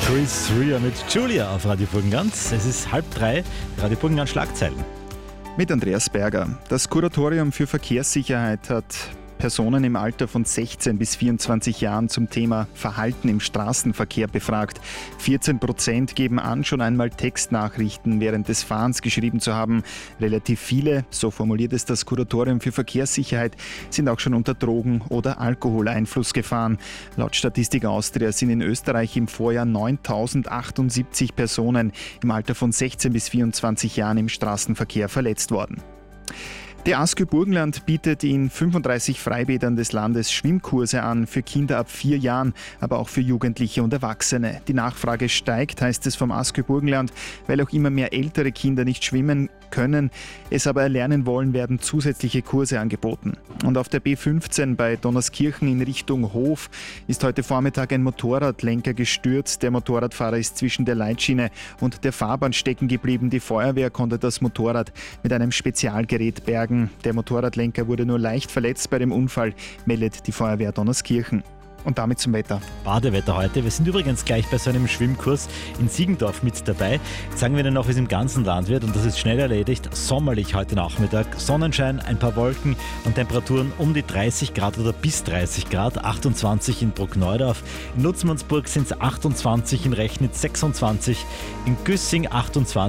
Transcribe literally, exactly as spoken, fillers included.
Chris Rea mit Julia auf Radio Burgenland. Es ist halb drei, Radio Burgenland Schlagzeilen. Mit Andreas Berger. Das Kuratorium für Verkehrssicherheit hat Personen im Alter von sechzehn bis vierundzwanzig Jahren zum Thema Verhalten im Straßenverkehr befragt. vierzehn Prozent geben an, schon einmal Textnachrichten während des Fahrens geschrieben zu haben. Relativ viele, so formuliert es das Kuratorium für Verkehrssicherheit, sind auch schon unter Drogen- oder Alkoholeinfluss gefahren. Laut Statistik Austria sind in Österreich im Vorjahr neuntausendachundsiebzig Personen im Alter von sechzehn bis vierundzwanzig Jahren im Straßenverkehr verletzt worden. Der ASKÖ Burgenland bietet in fünfunddreißig Freibädern des Landes Schwimmkurse an, für Kinder ab vier Jahren, aber auch für Jugendliche und Erwachsene. Die Nachfrage steigt, heißt es vom ASKÖ Burgenland, weil auch immer mehr ältere Kinder nicht schwimmen können, es aber erlernen wollen, werden zusätzliche Kurse angeboten. Und auf der B fünfzehn bei Donnerskirchen in Richtung Hof ist heute Vormittag ein Motorradlenker gestürzt. Der Motorradfahrer ist zwischen der Leitschiene und der Fahrbahn stecken geblieben. Die Feuerwehr konnte das Motorrad mit einem Spezialgerät bergen. Der Motorradlenker wurde nur leicht verletzt bei dem Unfall, meldet die Feuerwehr Donnerskirchen. Und damit zum Wetter. Badewetter heute. Wir sind übrigens gleich bei so einem Schwimmkurs in Siegendorf mit dabei. Jetzt sagen wir Ihnen noch, wie es im ganzen Land wird, und das ist schnell erledigt. Sommerlich heute Nachmittag, Sonnenschein, ein paar Wolken und Temperaturen um die dreißig Grad oder bis dreißig Grad, achtundzwanzig in Bruckneudorf. In Nutzmannsburg sind es achtundzwanzig, in Rechnitz sechsundzwanzig, in Güssing achtundzwanzig.